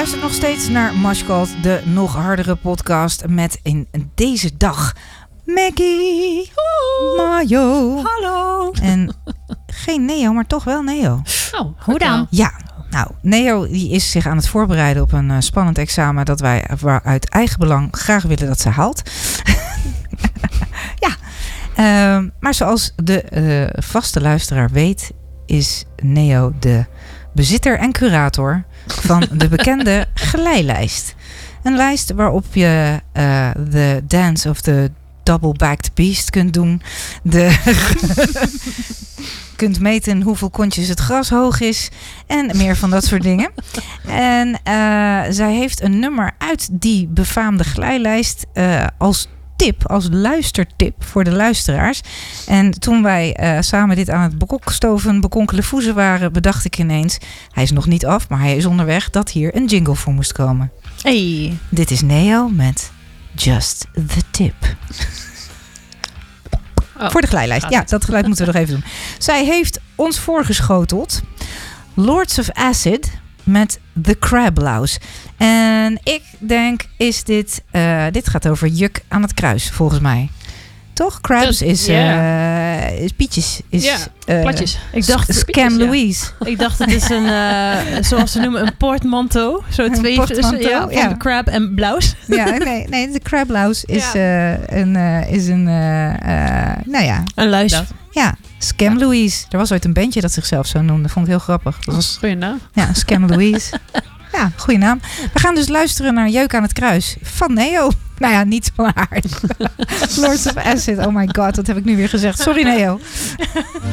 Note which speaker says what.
Speaker 1: luistert nog steeds naar Mashcalled, de nog hardere podcast met in deze dag Maggie, Mayo.
Speaker 2: Hallo.
Speaker 1: En geen Neo, maar toch wel Neo.
Speaker 2: Oh, hoe dan?
Speaker 1: Ja, nou, Neo die is zich aan het voorbereiden op een spannend examen dat wij uit eigen belang graag willen dat ze haalt. Ja, maar zoals de vaste luisteraar weet, is Neo de bezitter en curator van de bekende glijlijst. Een lijst waarop je de Dance of the Double-Backed Beast kunt doen. Kunt meten hoeveel kontjes het gras hoog is. En meer van dat soort dingen. En zij heeft een nummer uit die befaamde glijlijst als tip, als luistertip voor de luisteraars. En toen wij samen dit aan het bekonkelen voezen waren, bedacht ik ineens, hij is nog niet af, maar hij is onderweg, dat hier een jingle voor moest komen.
Speaker 2: Hey.
Speaker 1: Dit is Neo met Just the Tip.
Speaker 2: Oh,
Speaker 1: voor de glijlijst. Ja, dat geluid moeten we nog even doen. Zij heeft ons voorgeschoteld Lords of Acid met The Crab Louse. En ik denk, dit gaat over juk aan het kruis, volgens mij. Toch? Crabs is pietjes.
Speaker 2: Platjes. Ik dacht
Speaker 1: Scam Louise.
Speaker 2: Ik dacht het is een, zoals ze noemen, een portmanteau. Zo twee tussen, van de crab en blouse.
Speaker 1: Ja, nee, de Crab Louse is een luis. Ja, Scam Louise. Er was ooit een bandje dat zichzelf zo noemde. Vond ik heel grappig. Dat was
Speaker 2: goeie naam.
Speaker 1: Ja, Scam Louise. Ja, goede naam. We gaan dus luisteren naar Jeuk aan het kruis van Neo. Nou ja, niet van haar. Lords of Acid. Oh my god, wat heb ik nu weer gezegd. Sorry Neo.